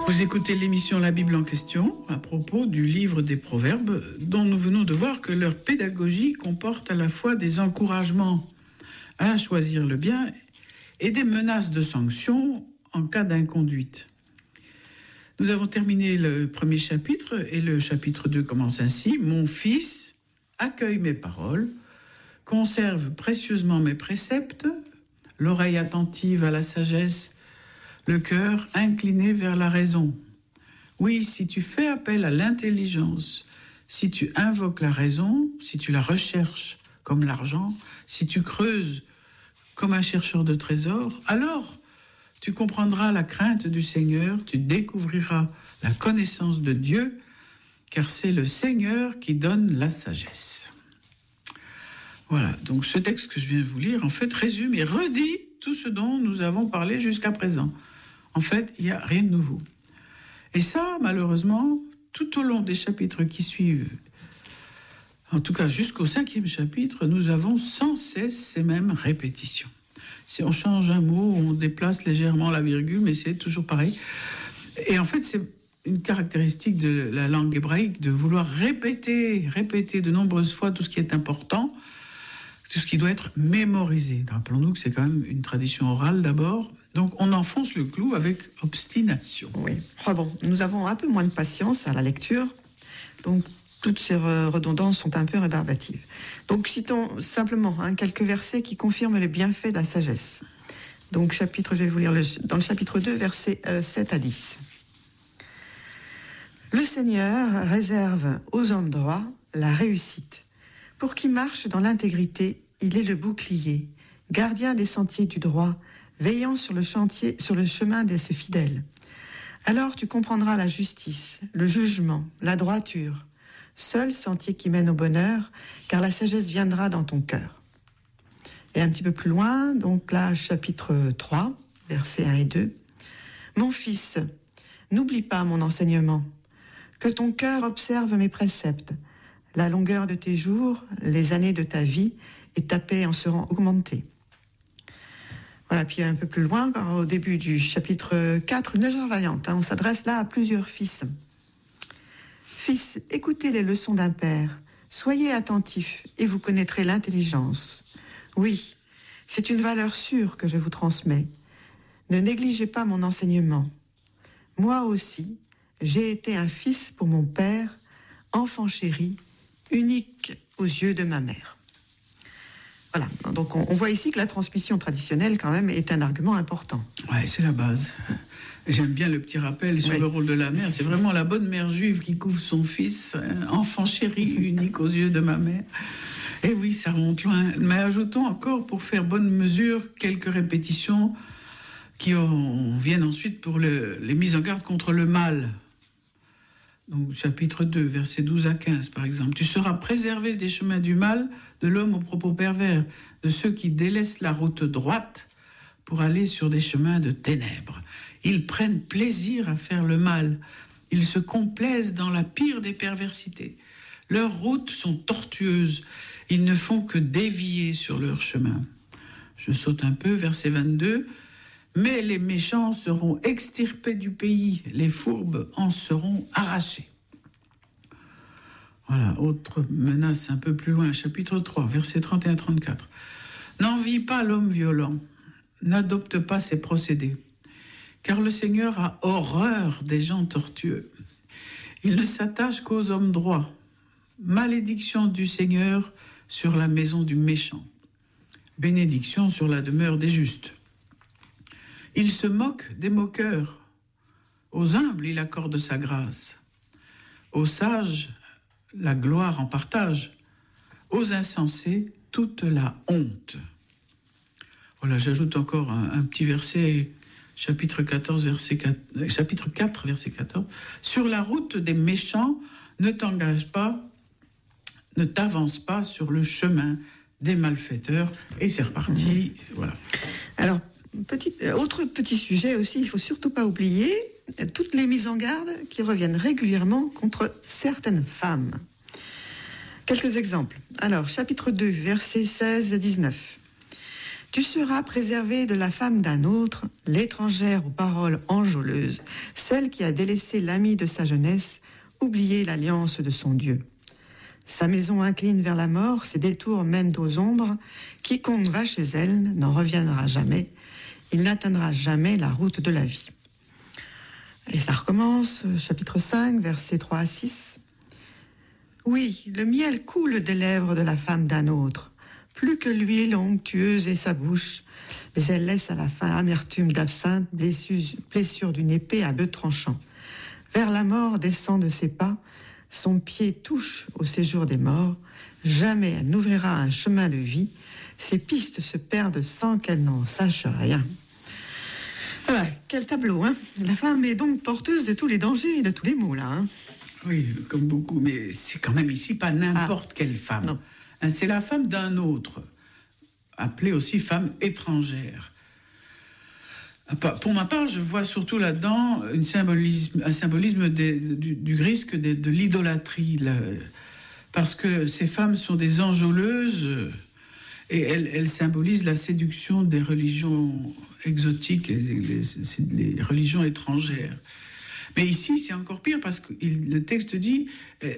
Vous écoutez l'émission La Bible en question à propos du livre des Proverbes dont nous venons de voir que leur pédagogie comporte à la fois des encouragements à choisir le bien et des menaces de sanctions en cas d'inconduite. Nous avons terminé le premier chapitre et le chapitre 2 commence ainsi. « Mon fils, accueille mes paroles, conserve précieusement mes préceptes, l'oreille attentive à la sagesse, le cœur incliné vers la raison. Oui, si tu fais appel à l'intelligence, si tu invoques la raison, si tu la recherches comme l'argent, si tu creuses comme un chercheur de trésors, alors tu comprendras la crainte du Seigneur, tu découvriras la connaissance de Dieu, car c'est le Seigneur qui donne la sagesse. » Voilà, donc ce texte que je viens de vous lire, en fait, résume et redit tout ce dont nous avons parlé jusqu'à présent. En fait, il n'y a rien de nouveau. Et ça, malheureusement, tout au long des chapitres qui suivent, en tout cas jusqu'au 5e chapitre, nous avons sans cesse ces mêmes répétitions. Si on change un mot, on déplace légèrement la virgule, mais c'est toujours pareil. Et en fait, c'est une caractéristique de la langue hébraïque de vouloir répéter de nombreuses fois tout ce qui est important, tout ce qui doit être mémorisé. Rappelons-nous que c'est quand même une tradition orale d'abord. Donc, on enfonce le clou avec obstination. Oui. Ah bon, nous avons un peu moins de patience à la lecture. Donc, toutes ces redondances sont un peu rébarbatives. Donc, citons simplement quelques versets qui confirment les bienfaits de la sagesse. Donc, je vais vous lire dans le chapitre 2, versets 7 à 10. « Le Seigneur réserve aux hommes droits la réussite. Pour qui marche dans l'intégrité, il est le bouclier, gardien des sentiers du droit, veillant sur le chemin de ses fidèles. Alors tu comprendras la justice, le jugement, la droiture, seul sentier qui mène au bonheur, car la sagesse viendra dans ton cœur. » Et un petit peu plus loin, donc là, chapitre 3, versets 1 et 2. « Mon fils, n'oublie pas mon enseignement, que ton cœur observe mes préceptes. La longueur de tes jours, les années de ta vie, et ta paix en seront augmentées. » Voilà, puis un peu plus loin, au début du chapitre 4, une légère variante. On s'adresse là à plusieurs fils. « Fils, écoutez les leçons d'un père. Soyez attentifs et vous connaîtrez l'intelligence. Oui, c'est une valeur sûre que je vous transmets. Ne négligez pas mon enseignement. Moi aussi, j'ai été un fils pour mon père, enfant chéri, unique aux yeux de ma mère. » Voilà, donc on voit ici que la transmission traditionnelle, quand même, est un argument important. Ouais, c'est la base. J'aime bien le petit rappel sur le rôle de la mère. C'est vraiment la bonne mère juive qui couvre son fils, enfant chéri, unique aux yeux de ma mère. Et oui, ça remonte loin. Mais ajoutons encore, pour faire bonne mesure, quelques répétitions qui viennent ensuite pour les mises en garde contre le mal. Donc, chapitre 2, versets 12 à 15, par exemple. « Tu seras préservé des chemins du mal, de l'homme aux propos pervers, de ceux qui délaissent la route droite pour aller sur des chemins de ténèbres. Ils prennent plaisir à faire le mal. Ils se complaisent dans la pire des perversités. Leurs routes sont tortueuses. Ils ne font que dévier sur leur chemin. » Je saute un peu, verset 22. « Mais les méchants seront extirpés du pays, les fourbes en seront arrachés. » Voilà, autre menace un peu plus loin, chapitre 3, versets 31-34. « N'envie pas l'homme violent, n'adopte pas ses procédés, car le Seigneur a horreur des gens tortueux. Il ne s'attache qu'aux hommes droits. Malédiction du Seigneur sur la maison du méchant, bénédiction sur la demeure des justes. Il se moque des moqueurs. Aux humbles, il accorde sa grâce. Aux sages, la gloire en partage. Aux insensés, toute la honte. » Voilà, j'ajoute encore un petit verset, chapitre 4, verset 14. « Sur la route des méchants, ne t'avance pas sur le chemin des malfaiteurs. » Et c'est reparti, voilà. Alors, autre petit sujet aussi, il ne faut surtout pas oublier toutes les mises en garde qui reviennent régulièrement contre certaines femmes. Quelques exemples. Alors, chapitre 2, versets 16 et 19. « Tu seras préservé de la femme d'un autre, l'étrangère aux paroles enjôleuses, celle qui a délaissé l'ami de sa jeunesse, oublié l'alliance de son Dieu. Sa maison incline vers la mort, ses détours mènent aux ombres. Quiconque va chez elle n'en reviendra jamais. Il n'atteindra jamais la route de la vie. Et ça recommence, chapitre 5, versets 3 à 6. Oui, le miel coule des lèvres de la femme d'un autre, plus que l'huile onctueuse et sa bouche, mais elle laisse à la fin amertume d'absinthe, blessure d'une épée à 2 tranchants. Vers la mort descend de ses pas, son pied touche au séjour des morts, jamais elle n'ouvrira un chemin de vie, ses pistes se perdent sans qu'elle n'en sache rien. Voilà, quel tableau, hein. La femme est donc porteuse de tous les dangers et de tous les maux, là, hein. Oui, comme beaucoup, mais c'est quand même ici pas n'importe quelle femme. Non. Hein, c'est la femme d'un autre, appelée aussi femme étrangère. Pour ma part, je vois surtout là-dedans un symbolisme du risque de l'idolâtrie, parce que ces femmes sont des enjôleuses et elles symbolisent la séduction des religions exotiques, les religions étrangères. Mais ici, c'est encore pire parce que le texte dit